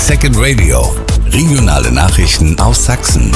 Second Radio. Regionale Nachrichten aus Sachsen.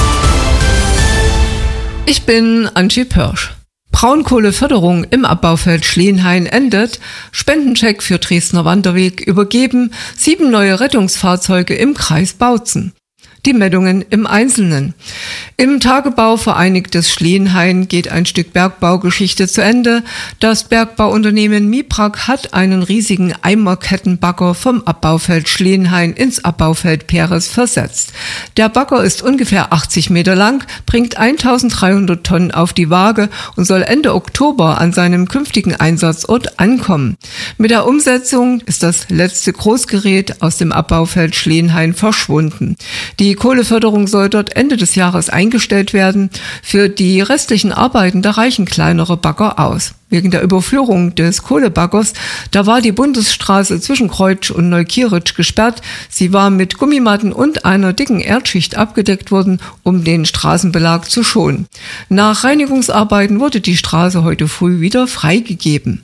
Ich bin Antje Pörsch. Braunkohleförderung im Abbaufeld Schleenhain endet, Spendencheck für Dresdner Wanderweg übergeben, 7 neue Rettungsfahrzeuge im Kreis Bautzen. Die Meldungen im Einzelnen. Im Tagebau Vereinigtes Schleenhain geht ein Stück Bergbaugeschichte zu Ende. Das Bergbauunternehmen Miprak hat einen riesigen Eimerkettenbagger vom Abbaufeld Schleenhain ins Abbaufeld Peres versetzt. Der Bagger ist ungefähr 80 Meter lang, bringt 1300 Tonnen auf die Waage und soll Ende Oktober an seinem künftigen Einsatzort ankommen. Mit der Umsetzung ist das letzte Großgerät aus dem Abbaufeld Schleenhain verschwunden. Die Kohleförderung soll dort Ende des Jahres eingestellt werden. Für die restlichen Arbeiten, da reichen kleinere Bagger aus. Wegen der Überführung des Kohlebaggers, da war die Bundesstraße zwischen Kreutsch und Neukieritsch gesperrt. Sie war mit Gummimatten und einer dicken Erdschicht abgedeckt worden, um den Straßenbelag zu schonen. Nach Reinigungsarbeiten wurde die Straße heute früh wieder freigegeben.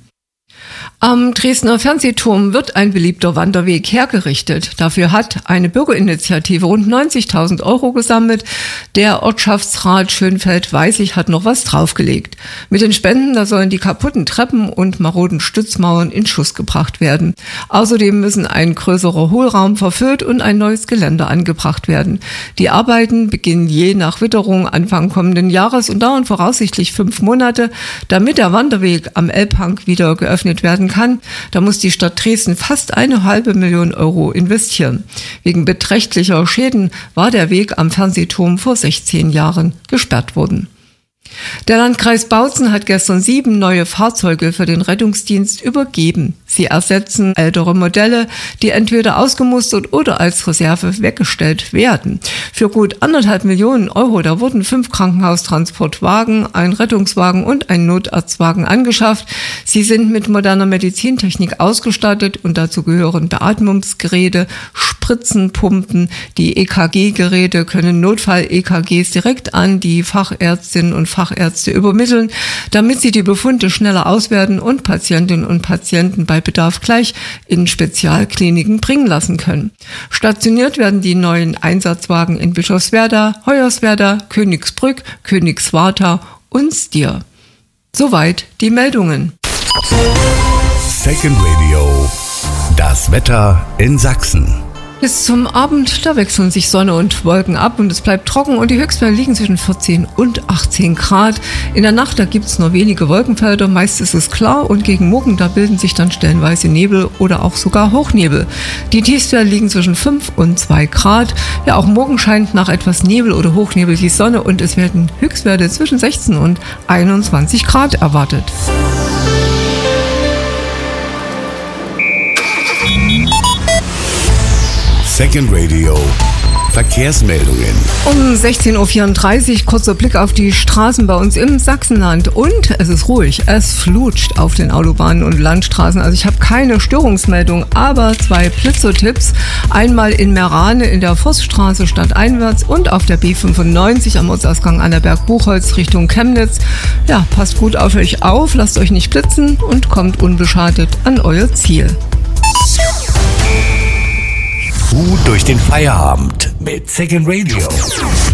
Am Dresdner Fernsehturm wird ein beliebter Wanderweg hergerichtet. Dafür hat eine Bürgerinitiative rund 90.000 € gesammelt. Der Ortschaftsrat Schönfeld-Weißig hat noch was draufgelegt. Mit den Spenden, da sollen die kaputten Treppen und maroden Stützmauern in Schuss gebracht werden. Außerdem müssen ein größerer Hohlraum verfüllt und ein neues Geländer angebracht werden. Die Arbeiten beginnen je nach Witterung Anfang kommenden Jahres und dauern voraussichtlich 5 Monate. Damit der Wanderweg am Elbhang wieder geöffnet werden kann, da muss die Stadt Dresden fast 1,5 Millionen € investieren. Wegen beträchtlicher Schäden war der Weg am Fernsehturm vor 16 Jahren gesperrt worden. Der Landkreis Bautzen hat gestern 7 neue Fahrzeuge für den Rettungsdienst übergeben. Sie ersetzen ältere Modelle, die entweder ausgemustert oder als Reserve weggestellt werden. Für gut 1,5 Millionen €, da wurden 5 Krankenhaustransportwagen, ein Rettungswagen und ein Notarztwagen angeschafft. Sie sind mit moderner Medizintechnik ausgestattet und dazu gehören Beatmungsgeräte, Spritzenpumpen, die EKG-Geräte können Notfall-EKGs direkt an die Fachärztinnen und Fachärzte übermitteln, damit sie die Befunde schneller auswerten und Patientinnen und Patienten bei Bedarf gleich in Spezialkliniken bringen lassen können. Stationiert werden die neuen Einsatzwagen in Bischofswerda, Hoyerswerda, Königsbrück, Königswartha und Stier. Soweit die Meldungen. Second Radio. Das Wetter in Sachsen. Bis zum Abend, da wechseln sich Sonne und Wolken ab und es bleibt trocken und die Höchstwerte liegen zwischen 14 und 18 Grad. In der Nacht, da gibt's nur wenige Wolkenfelder, meist ist es klar und gegen Morgen, da bilden sich dann stellenweise Nebel oder auch sogar Hochnebel. Die Tiefstwerte liegen zwischen 5 und 2 Grad. Ja, auch morgen scheint nach etwas Nebel oder Hochnebel die Sonne und es werden Höchstwerte zwischen 16 und 21 Grad erwartet. Second Radio. Verkehrsmeldungen. Um 16.34 Uhr kurzer Blick auf die Straßen bei uns im Sachsenland. Und es ist ruhig, es flutscht auf den Autobahnen und Landstraßen. Also ich habe keine Störungsmeldung, aber 2 Blitzer-Tipps. Einmal in Merane in der Forststraße stadteinwärts und auf der B95 am Ortsausgang Annaberg-Buchholz Richtung Chemnitz. Ja, passt gut auf euch auf, lasst euch nicht blitzen und kommt unbeschadet an euer Ziel. Gut durch den Feierabend mit Second Radio.